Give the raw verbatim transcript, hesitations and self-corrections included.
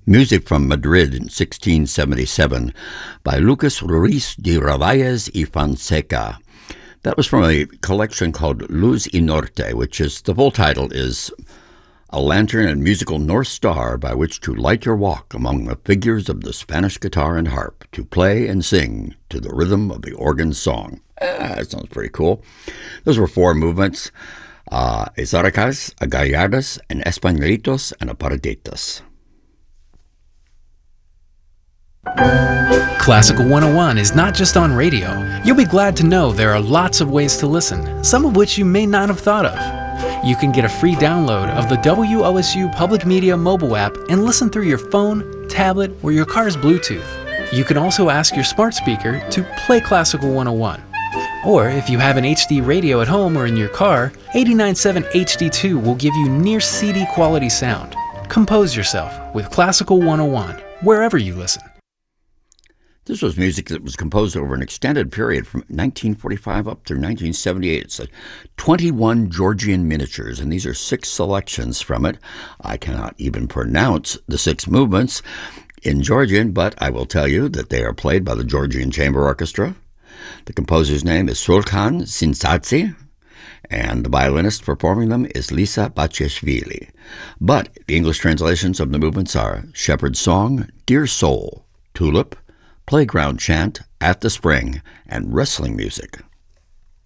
Music from Madrid in sixteen seventy-seven by Lucas Ruiz de Ravalles y Fonseca. That was from a collection called Luz y Norte, which is, the full title is A Lantern and Musical North Star by which to light your walk among the figures of the Spanish guitar and harp, to play and sing to the rhythm of the organ song. Ah, that sounds pretty cool. Those were four movements, uh, Zaracas, Gallardas, and Españolitos, and Aparaditas. Classical one oh one is not just on radio. You'll be glad to know there are lots of ways to listen, some of which you may not have thought of. You can get a free download of the W O S U Public Media mobile app and listen through your phone, tablet, or your car's Bluetooth. You can also ask your smart speaker to play Classical one oh one. Or if you have an H D radio at home or in your car, eighty-nine point seven H D two will give you near C D quality sound. Compose yourself with Classical one oh one, wherever you listen. This was music that was composed over an extended period from nineteen forty-five up through nineteen seventy-eight. It's twenty-one Georgian miniatures, and these are six selections from it. I cannot even pronounce the six movements in Georgian, but I will tell you that they are played by the Georgian Chamber Orchestra. The composer's name is Sulkhan Sinsadze, and the violinist performing them is Lisa Bacheshvili. But the English translations of the movements are Shepherd's Song, Dear Soul, Tulip, Playground Chant, At the Spring, and Wrestling Music.